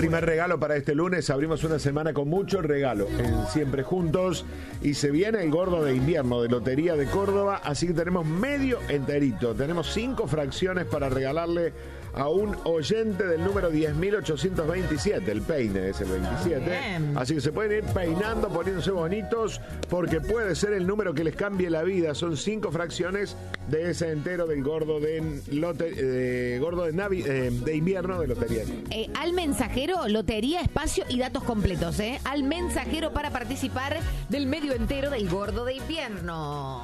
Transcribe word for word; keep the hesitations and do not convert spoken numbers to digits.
primer regalo para este lunes. Abrimos una semana con mucho regalo en Siempre Juntos. Y se viene el gordo de invierno de Lotería de Córdoba. Así que tenemos medio enterito. Tenemos cinco fracciones para regalarle a un oyente del número diez mil ochocientos veintisiete. El peine es el veintisiete. Bien. Así que se pueden ir peinando, poniéndose bonitos, porque puede ser el número que les cambie la vida. Son cinco fracciones de ese entero del gordo de, lote, eh, gordo de, Navi, eh, de invierno de Lotería. Eh, al mensajero, lotería, espacio y datos completos. ¿eh? Al mensajero para participar del medio entero del gordo de invierno.